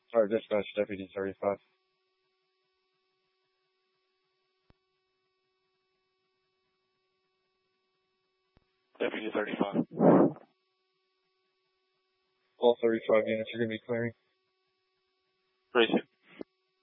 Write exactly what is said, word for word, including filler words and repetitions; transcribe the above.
Sorry, dispatch, Deputy thirty-five. Deputy thirty-five. All thirty-five units are going to be clearing. Raise it.